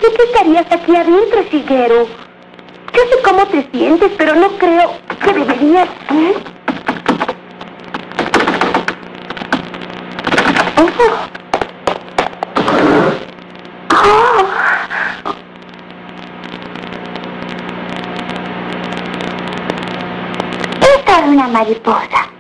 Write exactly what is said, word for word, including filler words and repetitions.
Pensé que estarías aquí adentro, Shigeru. Yo sé cómo te sientes, pero no creo que deberías, ¿eh? Oh. Oh. Esta es una mariposa.